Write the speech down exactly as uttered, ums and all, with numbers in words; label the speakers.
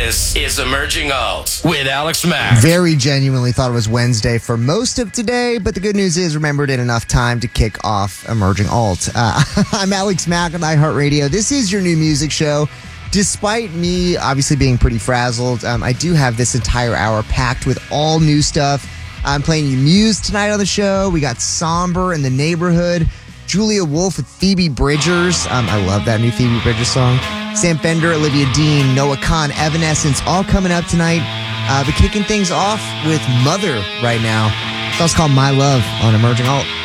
Speaker 1: This is Emerging Alt with Alex Mack.
Speaker 2: Very genuinely thought it was Wednesday for most of today, but the good news is remembered in enough time to kick off Emerging Alt. Uh, I'm Alex Mack on iHeartRadio. This is your new music show. Despite me obviously being pretty frazzled, um, I do have this entire hour packed with all new stuff. I'm playing you Muse tonight on the show. We got Somber in the Neighborhood. Julia Wolf with Phoebe Bridgers. Um, I love that new Phoebe Bridgers song. Sam Fender, Olivia Dean, Noah Kahn, Evanescence, all coming up tonight. Uh, but kicking things off with Mother right now. The song's called My Love on Emerging Alt.